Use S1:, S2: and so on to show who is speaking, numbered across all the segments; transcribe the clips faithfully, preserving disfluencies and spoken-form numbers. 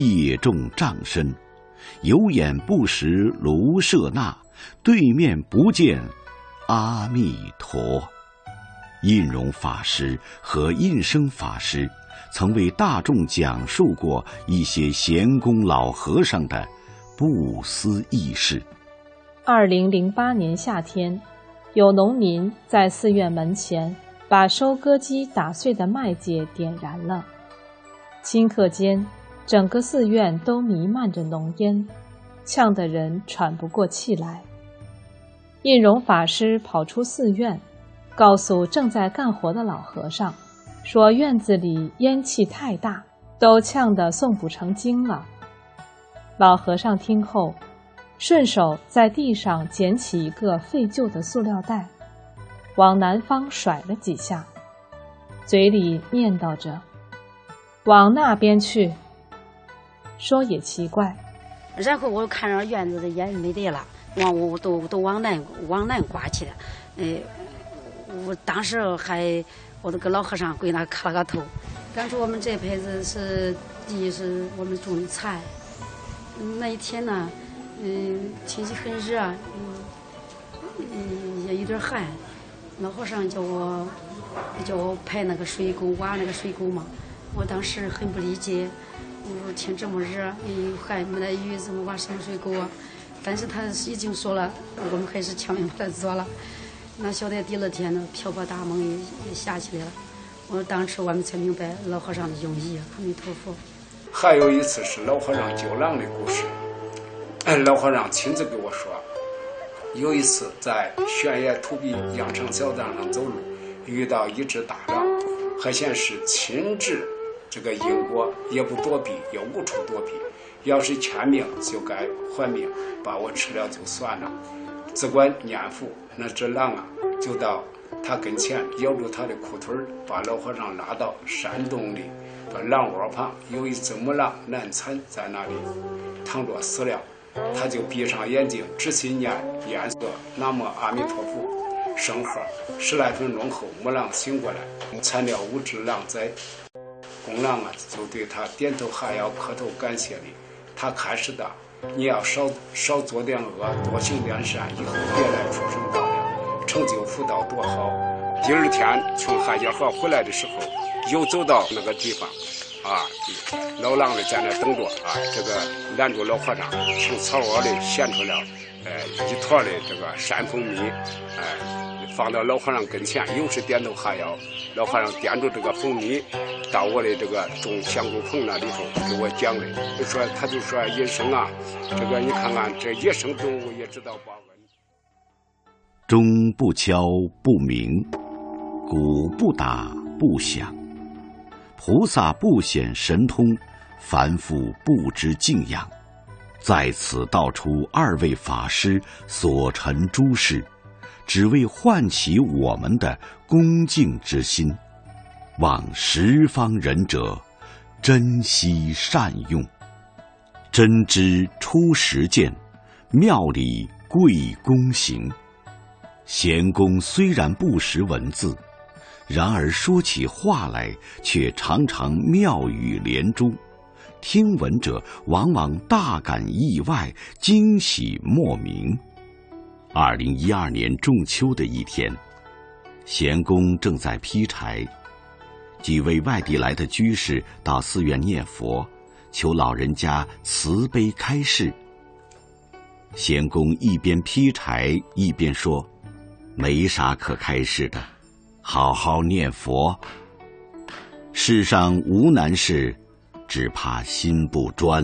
S1: 叶重丈深，有眼不识卢舍那，对面不见阿弥陀。印容法师和印生法师曾为大众讲述过一些贤公老和尚的不思议事。
S2: 二零零八年夏天，有农民在寺院门前把收割机打碎的麦秸点燃了，顷刻间整个寺院都弥漫着浓烟，呛得人喘不过气来。印容法师跑出寺院，告诉正在干活的老和尚，说院子里烟气太大，都呛得诵不成经了。老和尚听后，顺手在地上捡起一个废旧的塑料袋，往南方甩了几下，嘴里念叨着：“往那边去。”说也奇怪，
S3: 然后我看着院子的烟没得了，往我都都往南往南刮去了。呃，我当时还我那个老和尚跪那磕了个头。当初我们这辈子是地是我们种的菜，那一天呢，嗯，天气很热，嗯，嗯也有点寒。老和尚叫我叫我排那个水沟，挖那个水沟嘛。我当时很不理解，我说天这么热，又寒没得雨，怎么挖什么水沟啊？但是他已经说了，我们还是强行把它做了。那晓得第二天呢，瓢泼大梦也也下起来了。我当时我们才明白老和尚的用意。阿弥陀佛。
S4: 还有一次是老和尚救狼的故事，老和尚亲自给我说，有一次在悬崖土壁羊肠小道上走路，遇到一只大狼，还显示亲至这个因果，也不躲避，也无处躲避，要是欠命就该还命，把我吃了就算了。只管念佛，那只狼啊就到他跟前，咬住他的裤腿，把老和尚拉到山洞里，把狼窝旁有一只母狼难产在那里躺着死了。他就闭上眼睛，仔细念念诵南无阿弥陀佛圣号。十来分钟后，母狼醒过来，产了五只狼崽。公狼啊就对他点头哈腰，磕头感谢礼。他开始的，你要少少做点恶，多行点善，以后别来畜生道了，成就福道多好。第二天从汉家河回来的时候，又走到那个地方啊，老狼的在那等着啊，这个拦住老和尚，从草窝里衔出了呃一坨的这个山蜂蜜，哎、呃，放到老和尚跟前，又是点头哈腰。老和尚掂住这个蜂蜜，到我的这个种香菇棚那里头给我讲的，就说他就说医生啊，这个你看看这野生动物也知道报恩。
S1: 钟不敲不鸣，鼓不打不响。菩萨不显神通，凡夫不知敬仰。在此道出二位法师所陈诸事，只为唤起我们的恭敬之心，望十方仁者珍惜善用。真知出实践，妙理贵公行。贤公虽然不识文字，然而说起话来却常常妙语连珠，听闻者往往大感意外，惊喜莫名。二零一二年仲秋的一天，贤公正在劈柴，几位外地来的居士到寺院念佛，求老人家慈悲开示。贤公一边劈柴一边说：“没啥可开示的，好好念佛。世上无难事，只怕心不专。”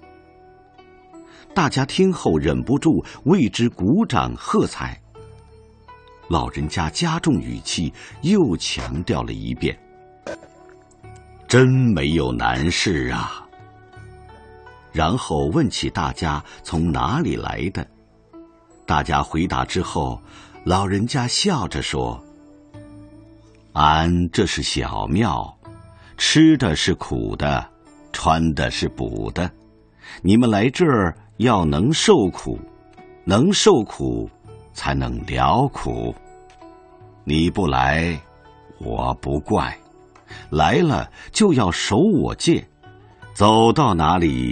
S1: 大家听后忍不住为之鼓掌喝彩。老人家加重语气，又强调了一遍：“真没有难事啊。”然后问起大家从哪里来的。大家回答之后，老人家笑着说：“俺这是小庙，吃的是苦的，穿的是补的。你们来这儿要能受苦，能受苦才能了苦。你不来，我不怪；来了就要守我戒， 走到哪里